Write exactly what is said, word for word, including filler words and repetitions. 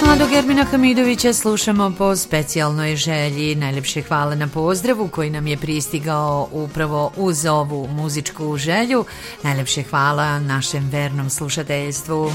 Mladog Ermina Hamidovića slušamo po specijalnoj želji. Najlepše hvala na pozdravu koji nam je pristigao upravo uz ovu muzičku želju. Najlepše hvala našem vernom slušateljstvu.